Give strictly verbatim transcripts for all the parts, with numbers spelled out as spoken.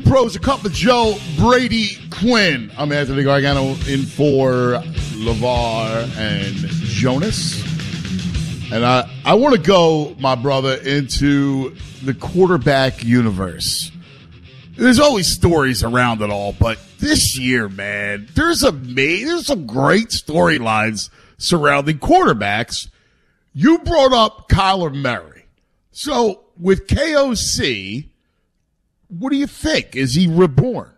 Pros, a cup of Joe, Brady Quinn. I'm Anthony Gargano in for LeVar and Jonas. And I, I want to go, my brother, into the quarterback universe. There's always stories around it all, but this year, man, there's a there's some great storylines surrounding quarterbacks. You brought up Kyler Murray. So with K O C, what do you think? Is he reborn?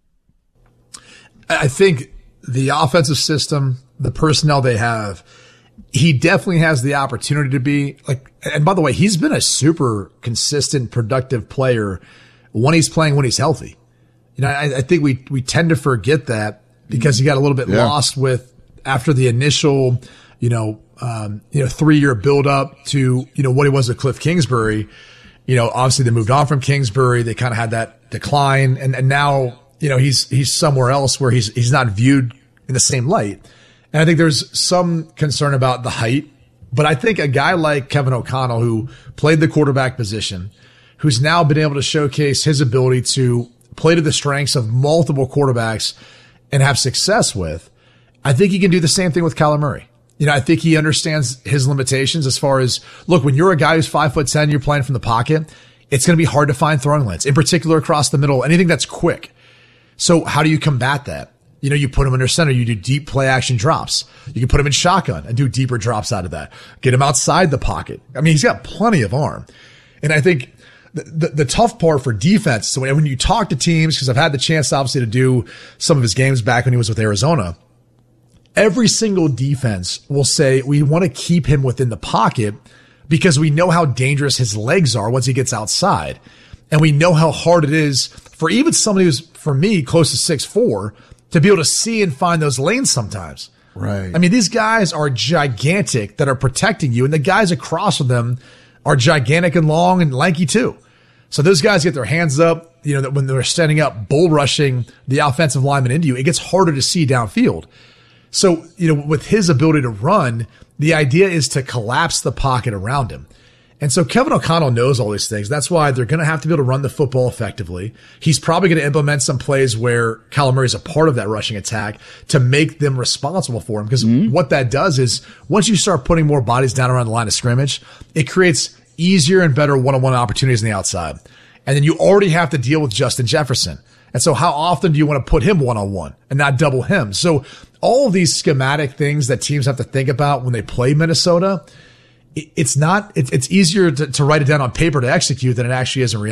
I think the offensive system, the personnel they have, he definitely has the opportunity to be like, and by the way, he's been a super consistent, productive player when he's playing, when he's healthy. You know, I, I think we, we tend to forget that because he got a little bit yeah. lost with after the initial, you know, um, you know, three year build up to, you know, what he was at Cliff Kingsbury. You know, obviously they moved on from Kingsbury. They kind of had that decline. And, and now, you know, he's, he's somewhere else where he's, he's not viewed in the same light. And I think there's some concern about the height, but I think a guy like Kevin O'Connell, who played the quarterback position, who's now been able to showcase his ability to play to the strengths of multiple quarterbacks and have success with, I think he can do the same thing with Kyler Murray. You know, I think he understands his limitations as far as, look, when you're a guy who's five foot ten, you're playing from the pocket, it's going to be hard to find throwing lanes, in particular across the middle, anything that's quick. So how do you combat that? You know, you put him under center, you do deep play action drops. You can put him in shotgun and do deeper drops out of that. Get him outside the pocket. I mean, he's got plenty of arm. And I think the, the, the tough part for defense, so when you talk to teams, because I've had the chance obviously to do some of his games back when he was with Arizona, every single defense will say, we want to keep him within the pocket because we know how dangerous his legs are once he gets outside. And we know how hard it is for even somebody who's, for me, close to six foot four to be able to see and find those lanes sometimes. Right. I mean, these guys are gigantic that are protecting you, and the guys across from them are gigantic and long and lanky too. So those guys get their hands up, you know, that when they're standing up, bull rushing the offensive lineman into you, it gets harder to see downfield. So, you know, with his ability to run, the idea is to collapse the pocket around him. And so Kevin O'Connell knows all these things. That's why they're going to have to be able to run the football effectively. He's probably going to implement some plays where Kyler Murray is a part of that rushing attack to make them responsible for him. Because mm-hmm. what that does is once you start putting more bodies down around the line of scrimmage, it creates easier and better one-on-one opportunities on the outside. And then you already have to deal with Justin Jefferson. And so how often do you want to put him one-on-one and not double him? So all of these schematic things that teams have to think about when they play Minnesota, it's not, it's, it's easier to, to write it down on paper to execute than it actually is in reality.